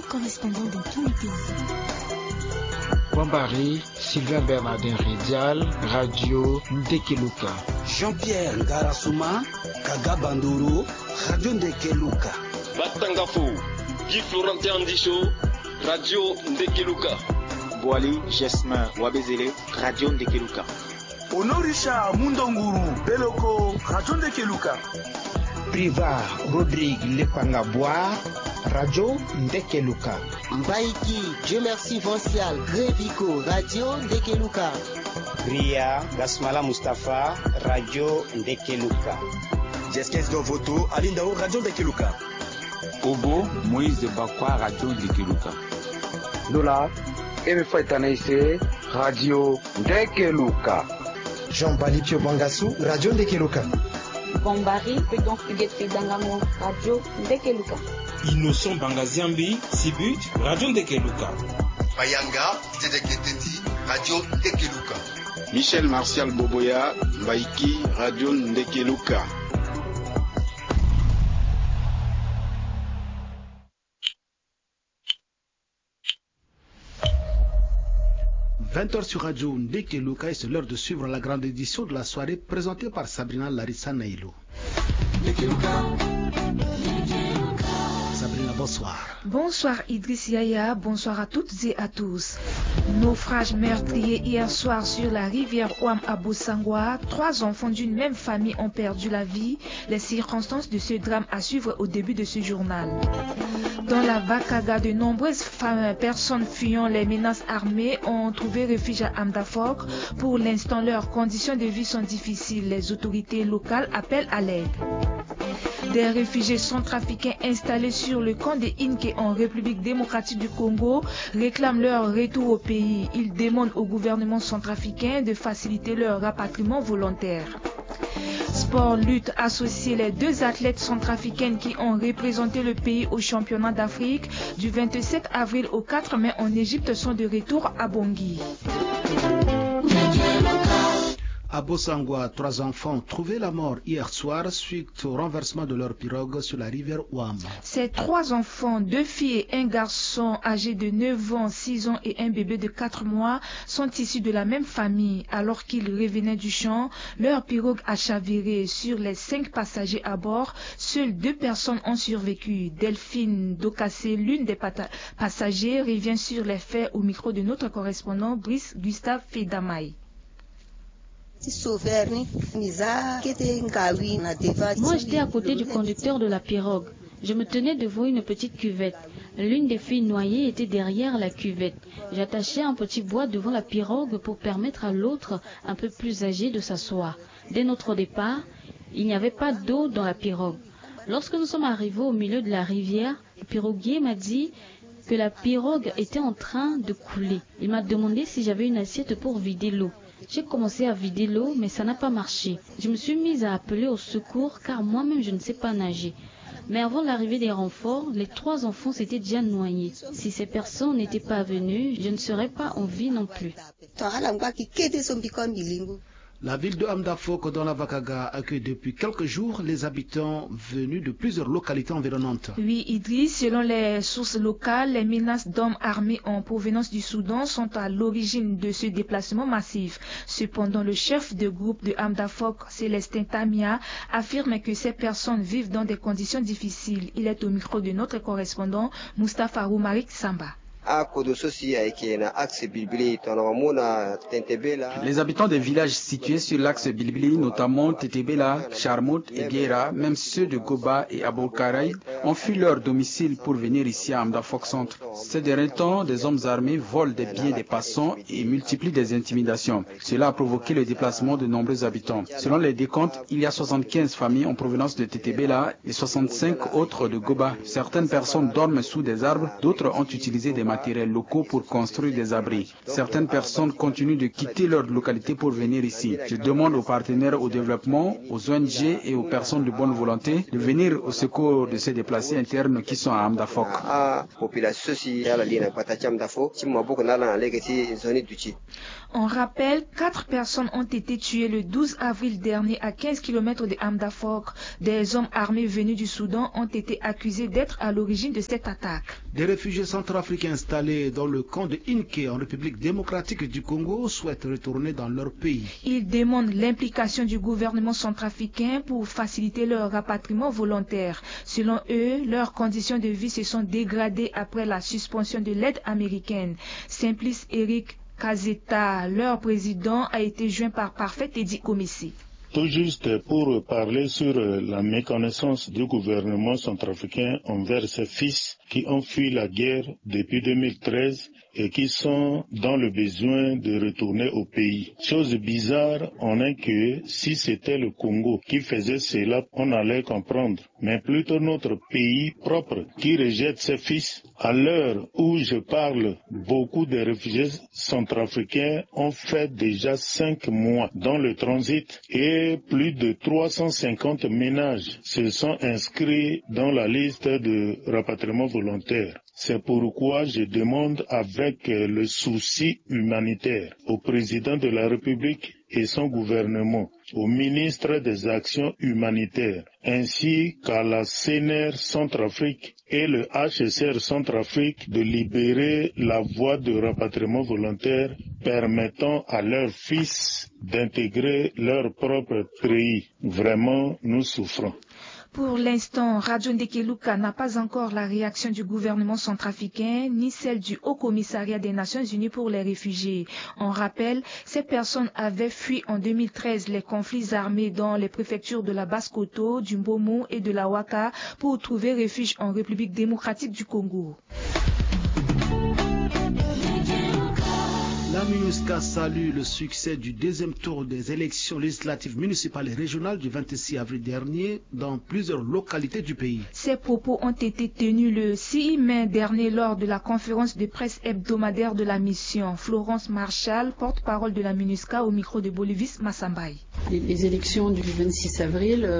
correspondants dans tous les pays. Bombari, Sylvain Bernardin Ridial, Radio Ndekeluka. Jean-Pierre Ngarasuma, Kaga Banduru, Radio Ndekeluka. Batangafo, Guy Florentin Andisho, Radio Ndekeluka. Boali Jasmin Wabezele, Radio Ndekeluka. Honorisha Mundonguru, Beloko, Radio Ndekeluka. Priva Rodrigue Lepangabwa, Radio Ndekeluka. Mbaiki, Dieu merci Vincial, Grévico, Radio Ndekeluka. Ria Gasmala Mustafa, Radio Ndekeluka. Jeskens Dovoto, Alindao, Radio Ndekeluka. Obo, Moïse Bakwa, Radio Ndekeluka. Lola, Emefa Tanaïse, Radio Ndekeluka. Jean-Bali Pio Bangassou, Radio Ndekeluka. Bombari, Pedon Fuguet Fidangamo, Radio Ndekeluka. Innocent Bangaziambi, Sibut, Radio Ndekeluka. Bayanga, Tedeketeti, Radio Ndekeluka. Michel Martial Boboya, Baiki, Radio Ndekeluka. « 20h sur Radio Ndekeluka et c'est l'heure de suivre la grande édition de la soirée présentée par Sabrina Larissa Naïlo. Sabrina, bonsoir. Bonsoir Idriss Yaya, bonsoir à toutes et à tous. Naufrage meurtrier hier soir sur la rivière Ouam à Bosangwa. 3 enfants d'une même famille ont perdu la vie. Les circonstances de ce drame à suivre au début de ce journal. Dans la Bakaga, de nombreuses personnes fuyant les menaces armées ont trouvé refuge à Amdafok. Pour l'instant, leurs conditions de vie sont difficiles. Les autorités locales appellent à l'aide. Des réfugiés centrafricains installés sur le camp de Inké en République démocratique du Congo réclament leur retour au pays. Ils demandent au gouvernement centrafricain de faciliter leur rapatriement volontaire. Sport lutte associé, les 2 athlètes centrafricaines qui ont représenté le pays au championnat d'Afrique du 27 avril au 4 mai en Égypte sont de retour à Bangui. À Bosangwa, 3 enfants ont trouvé la mort hier soir suite au renversement de leur pirogue sur la rivière Ouam. Ces 3 enfants, 2 filles et un garçon âgés de 9 ans, 6 ans et un bébé de 4 mois sont issus de la même famille. Alors qu'ils revenaient du champ, leur pirogue a chaviré. Sur les 5 passagers à bord, seules 2 personnes ont survécu. Delphine Dokassé, l'une des passagers, revient sur les faits au micro de notre correspondant Brice Gustave Fedamaï. Moi, j'étais à côté du conducteur de la pirogue. Je me tenais devant une petite cuvette. L'une des filles noyées était derrière la cuvette. J'attachais un petit bois devant la pirogue pour permettre à l'autre, un peu plus âgé, de s'asseoir. Dès notre départ, il n'y avait pas d'eau dans la pirogue. Lorsque nous sommes arrivés au milieu de la rivière, le piroguier m'a dit que la pirogue était en train de couler. Il m'a demandé si j'avais une assiette pour vider l'eau. J'ai commencé à vider l'eau, mais ça n'a pas marché. Je me suis mise à appeler au secours car moi-même je ne sais pas nager. Mais avant l'arrivée des renforts, les 3 enfants s'étaient déjà noyés. Si ces personnes n'étaient pas venues, je ne serais pas en vie non plus. La ville de Amdafok dans la Bakaga accueille depuis quelques jours les habitants venus de plusieurs localités environnantes. Oui, Idriss, selon les sources locales, les menaces d'hommes armés en provenance du Soudan sont à l'origine de ce déplacement massif. Cependant, le chef de groupe de Amdafok, Célestin Tamia, affirme que ces personnes vivent dans des conditions difficiles. Il est au micro de notre correspondant Moustapha Roumarik Samba. Les habitants des villages situés sur l'axe Bilbili, notamment Tetebela, Charmout et Biera, même ceux de Goba et Aboukaraïd, ont fui leur domicile pour venir ici à Amdafok Centre. Ces derniers temps, des hommes armés volent des biens des passants et multiplient des intimidations. Cela a provoqué le déplacement de nombreux habitants. Selon les décomptes, il y a 75 familles en provenance de Tetebela et 65 autres de Goba. Certaines personnes dorment sous des arbres, d'autres ont utilisé des matériels locaux pour construire des abris. Certaines personnes continuent de quitter leur localité pour venir ici. Je demande aux partenaires au développement, aux ONG et aux personnes de bonne volonté de venir au secours de ces déplacés internes qui sont à Amdafok. On rappelle, 4 personnes ont été tuées le 12 avril dernier à 15 km de Amdafok. Des hommes armés venus du Soudan ont été accusés d'être à l'origine de cette attaque. Des réfugiés centrafricains installés dans le camp de Inké en République démocratique du Congo souhaitent retourner dans leur pays. Ils demandent l'implication du gouvernement centrafricain pour faciliter leur rapatriement volontaire. Selon eux, leurs conditions de vie se sont dégradées après la suspension de l'aide américaine. Simplice Eric Kazeta, leur président, a été joint par Parfait Teddy Komissi. Tout juste pour parler sur la méconnaissance du gouvernement centrafricain envers ses fils qui ont fui la guerre depuis 2013 et qui sont dans le besoin de retourner au pays. Chose bizarre, on est que si c'était le Congo qui faisait cela, on allait comprendre. Mais plutôt notre pays propre qui rejette ses fils. À l'heure où je parle, beaucoup de réfugiés centrafricains ont fait déjà 5 mois dans le transit et plus de 350 ménages se sont inscrits dans la liste de rapatriement volontaire. C'est pourquoi je demande avec le souci humanitaire au président de la République et son gouvernement, au ministre des Actions humanitaires, ainsi qu'à la CNR Centrafrique et le HCR Centrafrique de libérer la voie de rapatriement volontaire permettant à leurs fils d'intégrer leur propre pays. Vraiment, nous souffrons. Pour l'instant, Radio Ndekeluka n'a pas encore la réaction du gouvernement centrafricain ni celle du Haut Commissariat des Nations Unies pour les réfugiés. On rappelle, ces personnes avaient fui en 2013 les conflits armés dans les préfectures de la Basse-Koto, du Mbomo et de la Ouaka pour trouver refuge en République démocratique du Congo. La MINUSCA salue le succès du deuxième tour des élections législatives municipales et régionales du 26 avril dernier dans plusieurs localités du pays. Ces propos ont été tenus le 6 mai dernier lors de la conférence de presse hebdomadaire de la mission. Florence Marchal, porte-parole de la MINUSCA au micro de Bolivis Massambay. Les élections du 26 avril,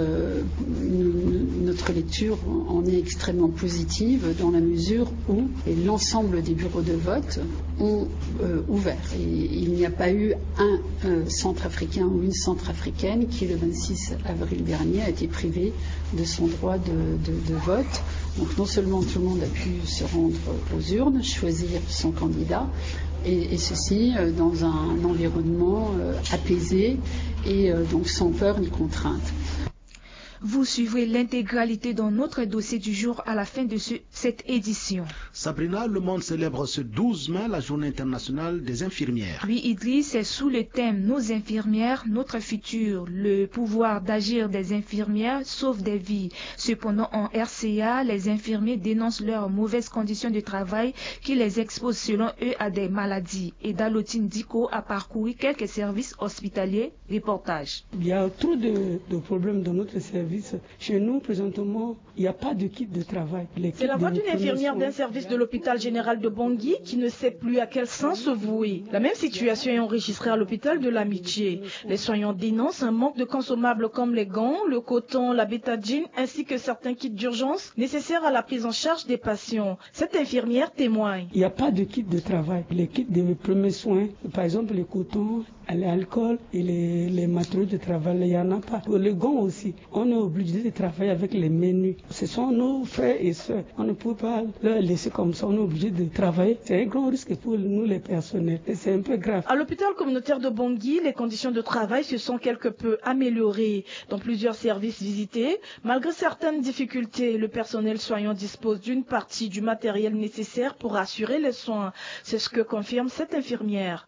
notre lecture en est extrêmement positive dans la mesure où l'ensemble des bureaux de vote ont ouvert. Et il n'y a pas eu un centrafricain ou une centrafricaine qui, le 26 avril dernier, a été privé de son droit de vote. Donc non seulement tout le monde a pu se rendre aux urnes, choisir son candidat, et ceci dans un environnement apaisé et donc sans peur ni contrainte. Vous suivrez l'intégralité dans notre dossier du jour à la fin de cette édition. Sabrina, le monde célèbre ce 12 mai la journée internationale des infirmières. Oui, Idriss, c'est sous le thème « Nos infirmières, notre futur ». Le pouvoir d'agir des infirmières sauve des vies. Cependant, en RCA, les infirmiers dénoncent leurs mauvaises conditions de travail qui les exposent selon eux à des maladies. Et Dalotine Diko a parcouru quelques services hospitaliers. Reportage. Il y a trop de problèmes dans notre service. Chez nous, présentement, il n'y a pas de kit de travail. C'est la voix d'une infirmière d'un service de l'hôpital général de Bangui qui ne sait plus à quel sens se vouer. La même situation est enregistrée à l'hôpital de l'Amitié. Les soignants dénoncent un manque de consommables comme les gants, le coton, la bétadine, ainsi que certains kits d'urgence nécessaires à la prise en charge des patients. Cette infirmière témoigne. Il n'y a pas de kit de travail. Les kits de premiers soins, par exemple les cotons, l'alcool et les matériaux de travail, il n'y en a pas. Pour les gants aussi, on est obligé de travailler avec les menus. Ce sont nos frères et sœurs. On ne peut pas les laisser comme ça. On est obligé de travailler. C'est un grand risque pour nous les personnels. Et c'est un peu grave. À l'hôpital communautaire de Bangui, les conditions de travail se sont quelque peu améliorées. Dans plusieurs services visités, malgré certaines difficultés, le personnel soignant dispose d'une partie du matériel nécessaire pour assurer les soins. C'est ce que confirme cette infirmière.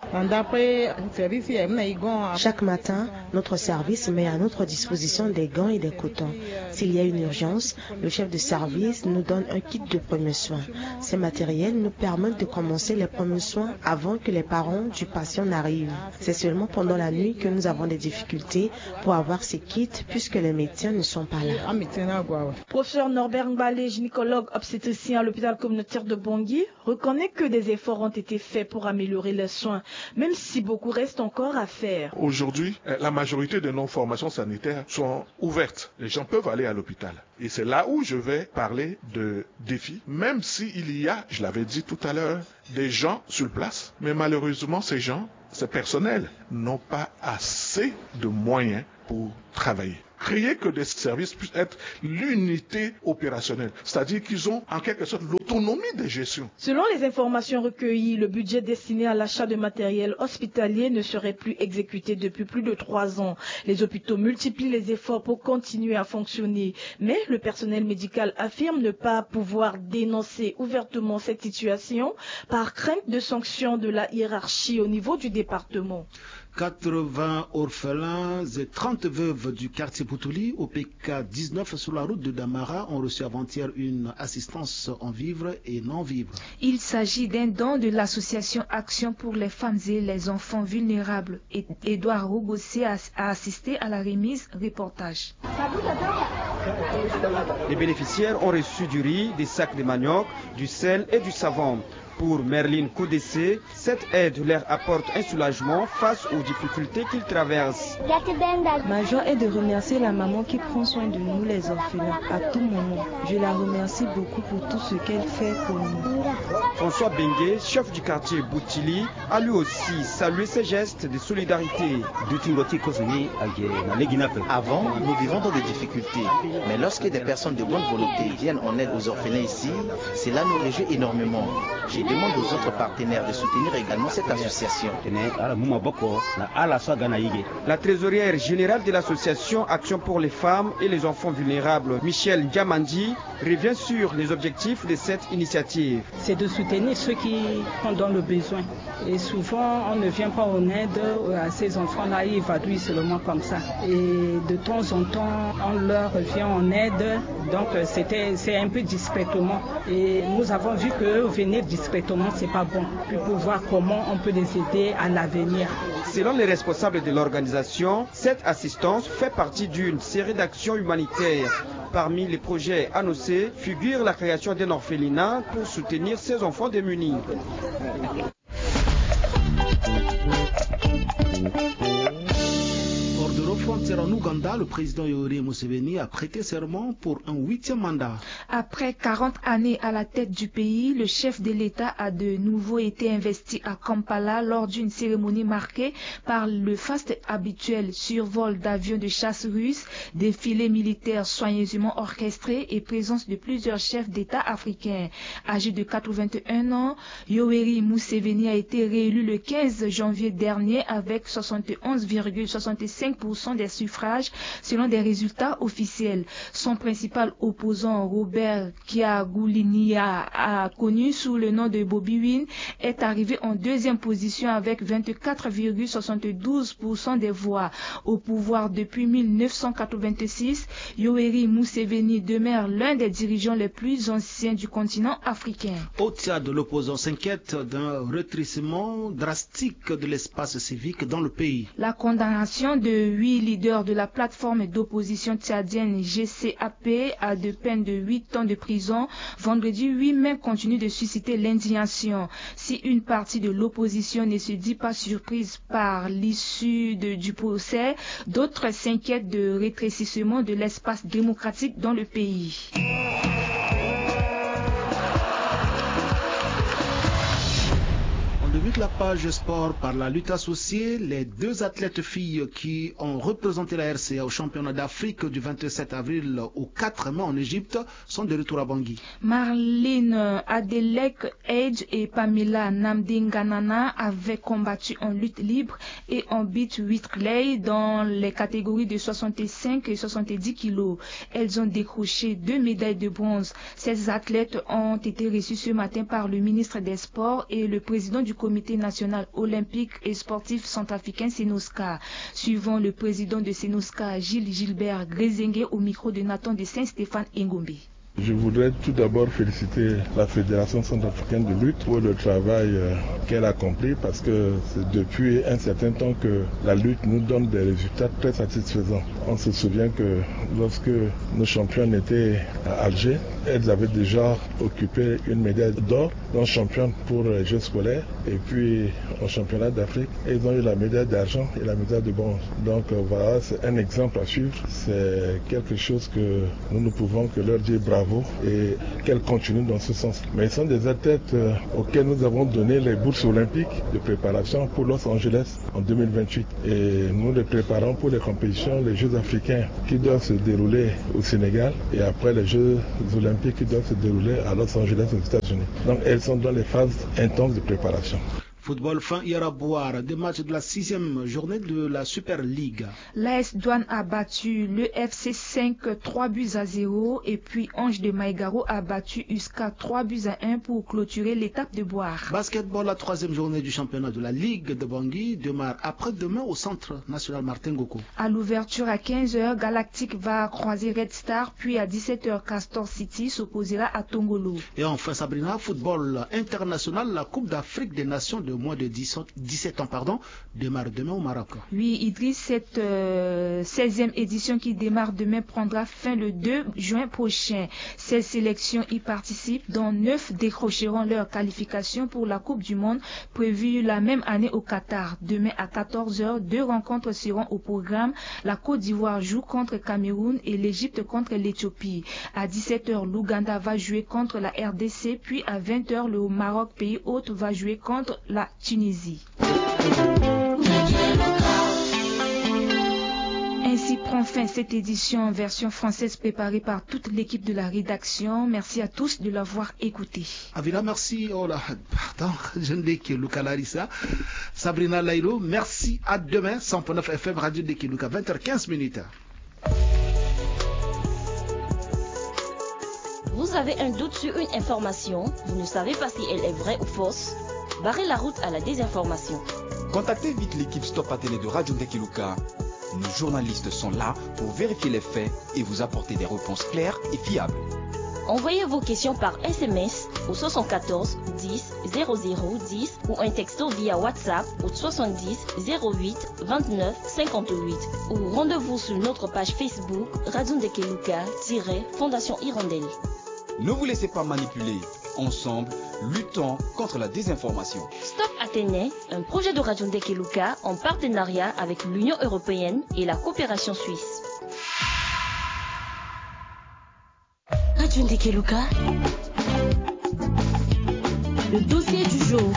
Chaque matin, notre service met à notre disposition des gants et des cotons. S'il y a une urgence, le chef de service nous donne un kit de premiers soins. Ces matériels nous permettent de commencer les premiers soins avant que les parents du patient n'arrivent. C'est seulement pendant la nuit que nous avons des difficultés pour avoir ces kits puisque les médecins ne sont pas là. Professeur Norbert Ngbale, gynécologue obstétricien à l'hôpital communautaire de Bangui, reconnaît que des efforts ont été faits pour améliorer les soins, même si beaucoup reste encore à faire. Aujourd'hui, la majorité de nos formations sanitaires sont ouvertes. Les gens peuvent aller à l'hôpital. Et c'est là où je vais parler de défis, même s'il y a, je l'avais dit tout à l'heure, des gens sur place. Mais malheureusement, ces gens, ces personnels, n'ont pas assez de moyens pour travailler. Créer que des services puissent être l'unité opérationnelle, c'est-à-dire qu'ils ont en quelque sorte l'autonomie de gestion. Selon les informations recueillies, le budget destiné à l'achat de matériel hospitalier ne serait plus exécuté depuis plus de 3 ans. Les hôpitaux multiplient les efforts pour continuer à fonctionner, mais le personnel médical affirme ne pas pouvoir dénoncer ouvertement cette situation par crainte de sanctions de la hiérarchie au niveau du département. 80 orphelins et 30 veuves du quartier Poutouli au PK 19 sur la route de Damara ont reçu avant-hier une assistance en vivres et non-vivres. Il s'agit d'un don de l'association Action pour les femmes et les enfants vulnérables. Edouard Rogossé a assisté à la remise. Reportage. Les bénéficiaires ont reçu du riz, des sacs de manioc, du sel et du savon. Pour Merline Koudessé, cette aide leur apporte un soulagement face aux difficultés qu'ils traversent. Ma joie est de remercier la maman qui prend soin de nous les orphelins à tout moment. Je la remercie beaucoup pour tout ce qu'elle fait pour nous. François Bengue, chef du quartier Boutili, a lui aussi salué ces gestes de solidarité. Avant, nous vivons dans des difficultés, mais lorsque des personnes de bonne volonté viennent en aide aux orphelins ici, cela nous réjouit énormément. Je demande aux autres partenaires de soutenir également cette association. La trésorière générale de l'association Action pour les femmes et les enfants vulnérables, Michel Diamandi, revient sur les objectifs de cette initiative. C'est de soutenir ceux qui sont dans le besoin. Et souvent, on ne vient pas en aide à ces enfants-là, ils évaduent seulement comme ça. Et de temps en temps, on leur vient en aide. Donc, c'est un peu discrètement. Et nous avons vu que venir discrètement, c'est pas bon. Puis pour voir comment on peut les aider à l'avenir. Selon les responsables de l'organisation, cette assistance fait partie d'une série d'actions humanitaires. Parmi les projets annoncés figure la création d'un orphelinat pour soutenir ces enfants démunis. Frontière en Ouganda, le président Yoweri Museveni a prêté serment pour un 8e mandat. Après 40 années à la tête du pays, le chef de l'État a de nouveau été investi à Kampala lors d'une cérémonie marquée par le faste habituel, survol d'avions de chasse russes, défilés militaires soigneusement orchestrés et présence de plusieurs chefs d'État africains. Âgé de 81 ans, Yoweri Museveni a été réélu le 15 janvier dernier avec 71,65% des suffrages selon des résultats officiels. Son principal opposant, Robert Kyagulanyi, connu sous le nom de Bobi Wine, est arrivé en deuxième position avec 24,72% des voix. Au pouvoir depuis 1986, Yoweri Museveni demeure l'un des dirigeants les plus anciens du continent africain. Au Tchad, l'opposant s'inquiète d'un rétrécissement drastique de l'espace civique dans le pays. La condamnation de 8 leaders de la plateforme d'opposition tchadienne GCAP à de peine de 8 ans de prison vendredi 8 mai continue de susciter l'indignation. Si une partie de l'opposition ne se dit pas surprise par l'issue du procès, d'autres s'inquiètent de rétrécissement de l'espace démocratique dans le pays. Débute la page sport par la lutte associée. Les 2 athlètes filles qui ont représenté la RCA au championnat d'Afrique du 27 avril au 4 mai en Égypte sont de retour à Bangui. Marlene Adelek Edge et Pamela Namdinganana avaient combattu en lutte libre et en beat 8 clay dans les catégories de 65 et 70 kilos. Elles ont décroché 2 médailles de bronze. Ces athlètes ont été reçus ce matin par le ministre des Sports et le président du Comité national olympique et sportif centrafricain Sénosca. Suivant le président de Sénosca, Gilbert Grézengue, au micro de Nathan de Saint-Stéphane Ngombe. Je voudrais tout d'abord féliciter la Fédération centrafricaine de lutte pour le travail qu'elle a accompli parce que c'est depuis un certain temps que la lutte nous donne des résultats très satisfaisants. On se souvient que lorsque nos championnes étaient à Alger, elles avaient déjà occupé une médaille d'or, donc championne pour les Jeux scolaires, et puis au championnat d'Afrique, elles ont eu la médaille d'argent et la médaille de bronze. Donc voilà, c'est un exemple à suivre, c'est quelque chose que nous ne pouvons que leur dire bravo et qu'elles continuent dans ce sens. Mais ils sont des athlètes auxquels nous avons donné les bourses olympiques de préparation pour Los Angeles en 2028. Et nous les préparons pour les compétitions, les Jeux africains qui doivent se dérouler au Sénégal et après les Jeux olympiques qui doivent se dérouler à Los Angeles aux États-Unis. Donc elles sont dans les phases intenses de préparation. Football fin hier à Boire, des matchs de la 6e journée de la Super League. L'AS Douane a battu le FC 5 3-0 et puis Ange de Maïgaro a battu USCA 3-1 pour clôturer l'étape de Boire. Basketball, la 3e journée du championnat de la Ligue de Bangui démarre après-demain au Centre National Martin Goko. À l'ouverture à 15h, Galactic va croiser Red Star, puis à 17h, Castor City s'opposera à Tongolo. Et enfin Sabrina, football international, la Coupe d'Afrique des Nations de moins de 17 ans démarre demain au Maroc. Oui, Idriss, cette 16e édition qui démarre demain prendra fin le 2 juin prochain. 16 sélections y participent, dont 9 décrocheront leur qualification pour la Coupe du Monde prévue la même année au Qatar. Demain à 14h, 2 rencontres seront au programme. La Côte d'Ivoire joue contre Cameroun et l'Égypte contre l'Éthiopie. À 17h, l'Ouganda va jouer contre la RDC, puis à 20h, le Maroc, pays hôte, va jouer contre la Tunisie. Ainsi prend fin cette édition en version française préparée par toute l'équipe de la rédaction. Merci à tous de l'avoir écouté. Avila, merci. Oh là, pardon, je ne dis que Luca Larissa. Sabrina Lailo, merci. À demain, 100.9 FM, Radio de Kiluka, 20h15. Vous avez un doute sur une information, vous ne savez pas si elle est vraie ou fausse? Barrez la route à la désinformation. Contactez vite l'équipe Stop Athénée de Radio Ndekeluka. Nos journalistes sont là pour vérifier les faits et vous apporter des réponses claires et fiables. Envoyez vos questions par SMS au 74 10 00 10 ou un texto via WhatsApp au 70 08 29 58 ou rendez-vous sur notre page Facebook Radio Ndekeluka-Fondation Hirondelle. Ne vous laissez pas manipuler. Ensemble, luttons contre la désinformation. Stop Athénée, un projet de Radio Ndekeluka en partenariat avec l'Union européenne et la coopération suisse. Radio Ndekeluka, le dossier du jour.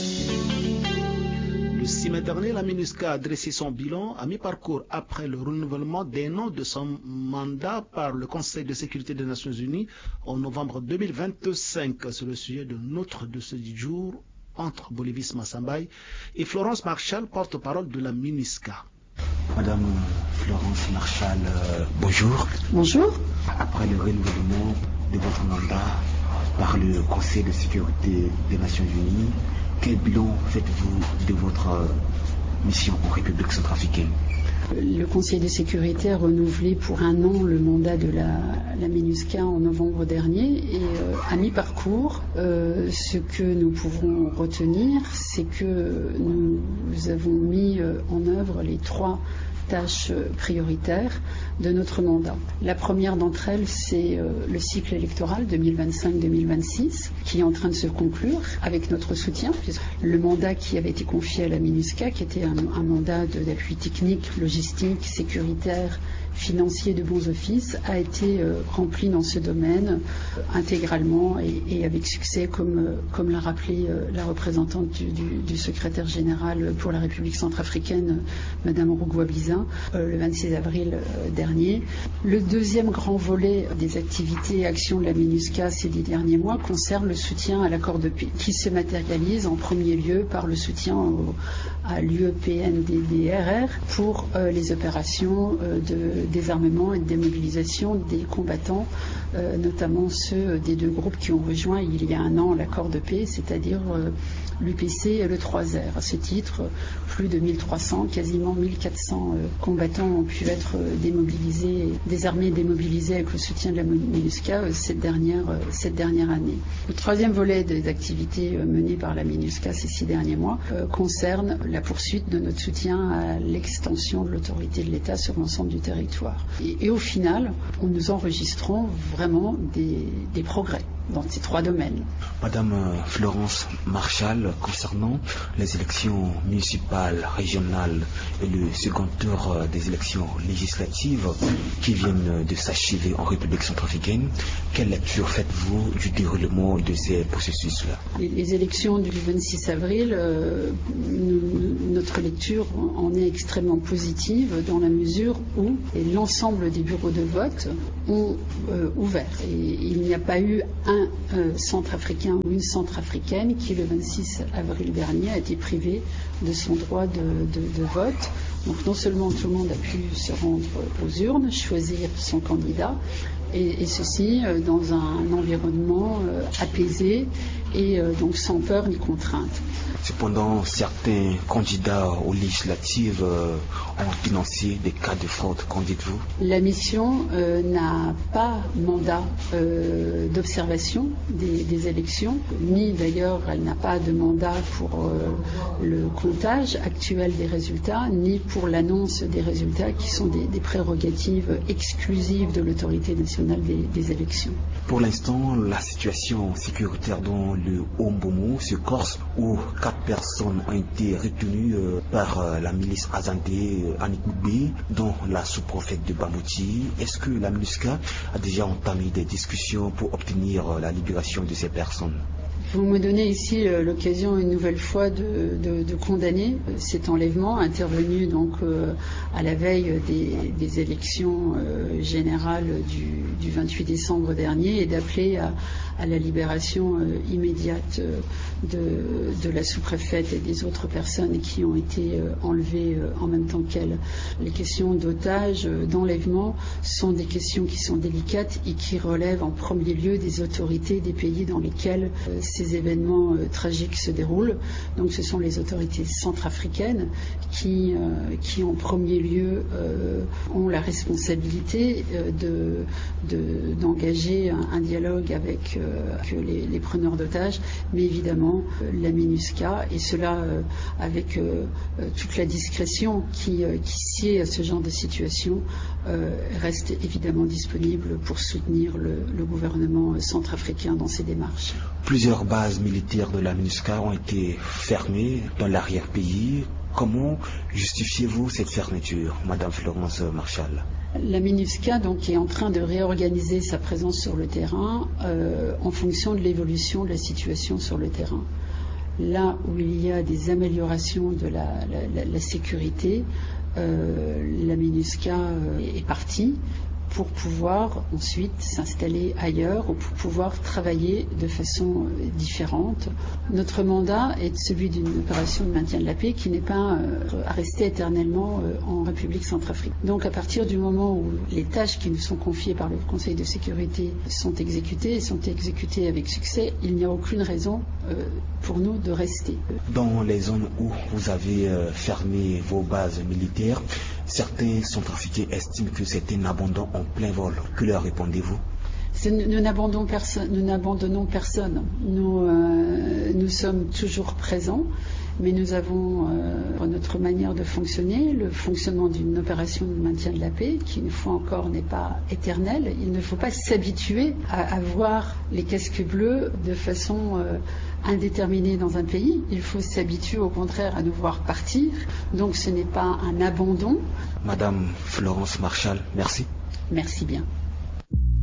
Le 6 mai dernier, la MINUSCA a dressé son bilan à mi-parcours après le renouvellement d'un an de son mandat par le Conseil de sécurité des Nations Unies en novembre 2025. C'est le sujet de notre dossier du jour entre Bolivis Massambaye et Florence Marchal, porte-parole de la MINUSCA. Madame Florence Marchal, bonjour. Bonjour. Après le renouvellement de votre mandat par le Conseil de sécurité des Nations Unies, quel bilan faites-vous de votre mission en République centrafricaine? Le Conseil de sécurité a renouvelé pour un an le mandat de la MINUSCA en novembre dernier et à mi-parcours, ce que nous pouvons retenir, c'est que nous avons mis en œuvre les 3 tâches prioritaires de notre mandat. La première d'entre elles, c'est le cycle électoral 2025-2026 qui est en train de se conclure avec notre soutien. Le mandat qui avait été confié à la MINUSCA, qui était un mandat d'appui technique, logistique, sécuritaire, financier de bons offices, a été rempli dans ce domaine intégralement et avec succès, comme l'a rappelé la représentante du secrétaire général pour la République centrafricaine, Madame Rougouabiza, le 26 avril dernier. Le deuxième grand volet des activités et actions de la MINUSCA ces 10 derniers mois concerne le soutien à l'accord de paix, qui se matérialise en premier lieu par le soutien à l'UEPNDDRR pour les opérations de désarmement et de démobilisation des combattants, notamment ceux des 2 groupes qui ont rejoint il y a un an l'accord de paix, c'est-à-dire l'UPC et le 3R. À ce titre, plus de 1300, quasiment 1400 combattants ont pu être démobilisés, désarmés et démobilisés avec le soutien de la MINUSCA cette dernière année. Le troisième volet des activités menées par la MINUSCA ces 6 derniers mois concerne la poursuite de notre soutien à l'extension de l'autorité de l'État sur l'ensemble du territoire. Et au final, nous enregistrons vraiment des progrès dans ces 3 domaines. Madame Florence Marchal, concernant les élections municipales, régionales et le second tour des élections législatives qui viennent de s'achever en République centrafricaine, quelle lecture faites-vous du déroulement de ces processus-là? Les élections du 26 avril, notre lecture en est extrêmement positive dans la mesure où l'ensemble des bureaux de vote ont ouvert. Et il n'y a pas eu un centrafricain ou une centrafricaine qui, le 26 avril dernier, a été privé de son droit de vote. Donc non seulement tout le monde a pu se rendre aux urnes, choisir son candidat, et ceci dans un environnement apaisé et donc sans peur ni contrainte. Cependant, certains candidats aux législatives ont dénoncé des cas de fraude. Qu'en dites-vous? La mission n'a pas mandat d'observation des élections, ni d'ailleurs elle n'a pas de mandat pour le comptage actuel des résultats, ni pour l'annonce des résultats qui sont des prérogatives exclusives de l'autorité nationale des élections. Pour l'instant, la situation sécuritaire dans le Haut-Mbomo se corse où 4 personnes ont été retenues par la milice Azandé Anikmoubé, dont la sous-préfète de Bambouti. Est-ce que la MINUSCA a déjà entamé des discussions pour obtenir la libération de ces personnes? Vous me donnez ici l'occasion une nouvelle fois de condamner cet enlèvement intervenu donc à la veille des élections générales du 28 décembre dernier et d'appeler à la libération immédiate de la sous-préfète et des autres personnes qui ont été enlevées en même temps qu'elle. Les questions d'otages, d'enlèvement sont des questions qui sont délicates et qui relèvent en premier lieu des autorités des pays dans lesquels ces événements tragiques se déroulent. Donc ce sont les autorités centrafricaines qui en premier lieu ont la responsabilité d'engager un dialogue avec les preneurs d'otages, mais évidemment la MINUSCA, et cela avec toute la discrétion qui sied à ce genre de situation, reste évidemment disponible pour soutenir le gouvernement centrafricain dans ses démarches. Plusieurs bases militaires de la MINUSCA ont été fermées dans l'arrière-pays. Comment justifiez-vous cette fermeture, Madame Florence Marchal? La MINUSCA donc est en train de réorganiser sa présence sur le terrain en fonction de l'évolution de la situation sur le terrain. Là où il y a des améliorations de la sécurité, la MINUSCA est partie pour pouvoir ensuite s'installer ailleurs ou pour pouvoir travailler de façon différente. Notre mandat est celui d'une opération de maintien de la paix qui n'est pas à rester éternellement en République centrafricaine. Donc à partir du moment où les tâches qui nous sont confiées par le Conseil de sécurité sont exécutées et sont exécutées avec succès, il n'y a aucune raison pour nous de rester. Dans les zones où vous avez fermé vos bases militaires, certains centrafricains estiment que c'est un abandon en plein vol. Que leur répondez-vous? Nous n'abandonnons personne. Nous sommes toujours présents, mais nous avons notre manière de fonctionner, le fonctionnement d'une opération de maintien de la paix, qui une fois encore n'est pas éternelle. Il ne faut pas s'habituer à voir les casques bleus de façon indéterminée dans un pays. Il faut s'habituer au contraire à nous voir partir. Donc ce n'est pas un abandon. Madame Florence Marchal, merci. Merci bien.